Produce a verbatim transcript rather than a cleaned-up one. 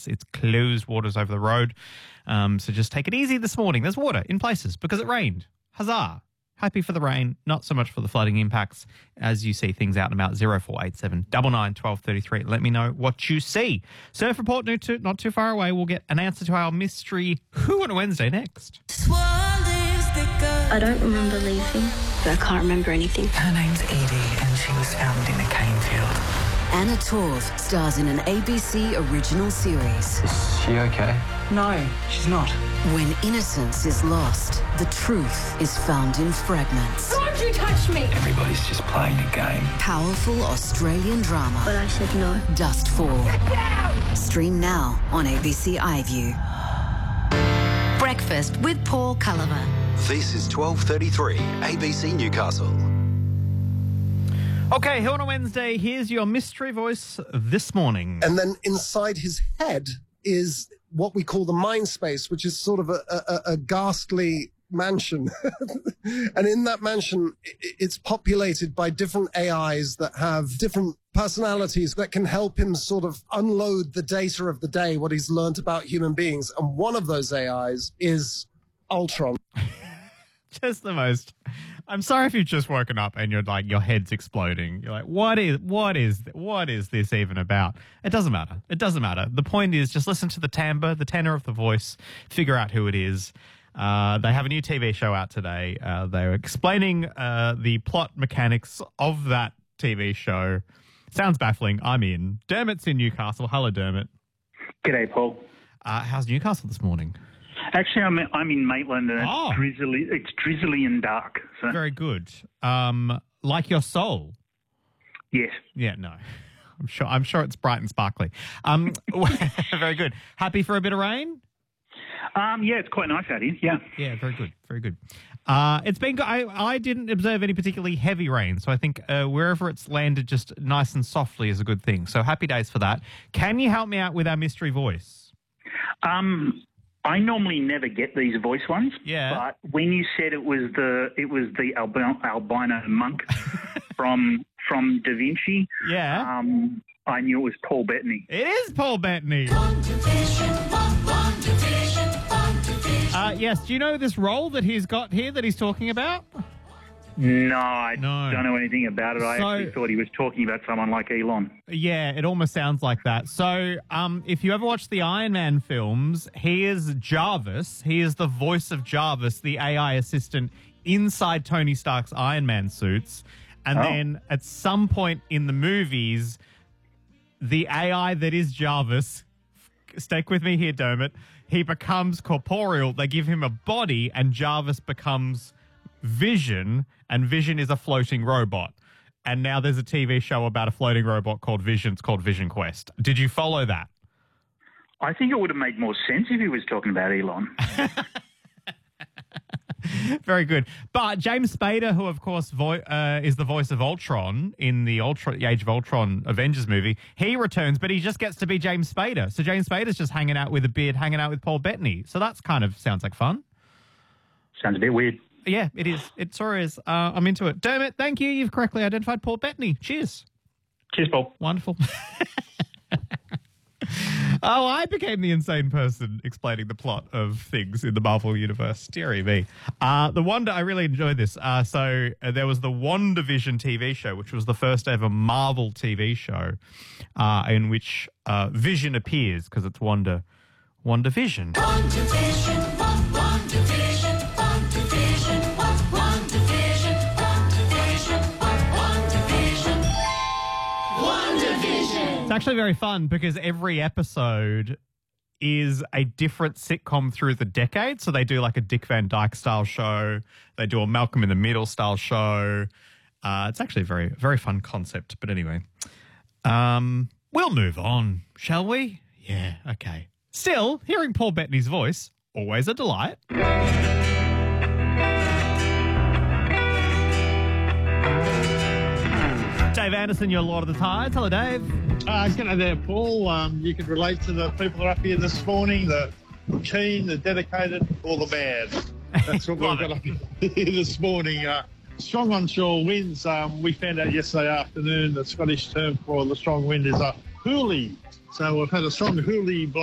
It's it's closed waters over the road. Um, so just take it easy this morning. There's water in places because it rained. Huzzah. Happy for the rain, not so much for the flooding impacts as you see things out and about. zero four eight seven nine nine one two three three. Let me know what you see. Surf Report, not too, not too far away. We'll get an answer to our mystery Who on a Wednesday next. I don't remember leaving, but I can't remember anything. Her name's Edie and she was found in a cane field. Anna Torv stars in an A B C original series. Is she okay? No, she's not. When innocence is lost, the truth is found in fragments. Don't you touch me! Everybody's just playing a game. Powerful Australian drama. But I said no. Dustfall. Stream now on A B C iView. Breakfast with Paul Culliver. This is twelve thirty-three, A B C Newcastle. Okay, Who on a Wednesday, here's your mystery voice this morning. And then inside his head is what we call the mind space, which is sort of a, a, a ghastly mansion. And in that mansion, it's populated by different A Is that have different personalities that can help him sort of unload the data of the day, what he's learned about human beings. And one of those A Is is Ultron. Just the most. I'm sorry if you've just woken up and you're like, your head's exploding. You're like, what is, what is, what is this even about? It doesn't matter. It doesn't matter. The point is just listen to the timbre, the tenor of the voice, figure out who it is. Uh, they have a new T V show out today. Uh, they're explaining uh, the plot mechanics of that T V show. Sounds baffling. I'm in. Dermot's in Newcastle. Hello, Dermot. G'day, Paul. Uh, how's Newcastle this morning? Actually, I'm I'm in Maitland and Oh. it's drizzly. It's drizzly and dark. So Very good. Um, like your soul. yes, Yeah, no. I'm sure. I'm sure it's bright and sparkly. Um, very good. Happy for a bit of rain? um, yeah, it's quite nice out here. Yeah, Yeah, very good. Very good. Uh, it's been. I I didn't observe any particularly heavy rain, so I think uh, wherever it's landed, just nice and softly is a good thing. So happy days for that. Can you help me out with our mystery voice? um, I normally never get these voice ones. Yeah. but when you said it was the it was the albino, albino monk from from Da Vinci, Yeah, um, I knew it was Paul Bettany. it is Paul Bettany. Uh, yes. Do you know this role that he's got here that he's talking about? No, I No. don't know anything about it. I So- actually thought he was talking about someone like Elon. Yeah, it almost sounds like that. So, um, if you ever watch the Iron Man films, he is Jarvis. He is the voice of Jarvis, the A I assistant inside Tony Stark's Iron Man suits. And Oh. then at some point in the movies, the A I that is Jarvis, stick with me here, Dermot, he becomes corporeal. They give him a body, and Jarvis becomes Vision, and Vision is a floating robot. And now there's a T V show about a floating robot called Vision. It's called Vision Quest. Did you follow that? I think it would have made more sense if he was talking about Elon. Very good. But James Spader, who of course vo- uh, is the voice of Ultron in the Ultra- the Age of Ultron Avengers movie, he returns, but he just gets to be James Spader. So James Spader's just hanging out with a beard, hanging out with Paul Bettany. So that's kind of sounds like fun. Sounds a bit weird. Yeah, it is. It sure is. Uh, I'm into it. Dermot, thank you. You've correctly identified Paul Bettany. Cheers. Cheers, Paul. Wonderful. Oh, I became the insane person explaining the plot of things in the Marvel Universe. Deary me. Uh, the Wanda, I really enjoyed this. Uh, so uh, there was the WandaVision T V show, which was the first ever Marvel T V show uh, in which uh, Vision appears because it's Wanda. WandaVision. WandaVision, WandaVision, WandaVision, WandaVision, WandaVision, WandaVision, WandaVision. It's actually very fun because every episode is a different sitcom through the decade. So they do like a Dick Van Dyke style show. They do a Malcolm in the Middle style show. Uh, it's actually a very, very fun concept. But anyway, um, we'll move on, shall we? Yeah, okay. Still, hearing Paul Bettany's voice, always a delight. Dave Anderson, your Lord of the Tides. Hello, Dave. Uh, g'day there, Paul. Um, you can relate to the people that are up here this morning, the keen, the dedicated, or the bad. That's what we've got up here this morning. Uh, strong onshore winds. Um, we found out yesterday afternoon the Scottish term for the strong wind is a hoolie. So we've had a strong hoolie blow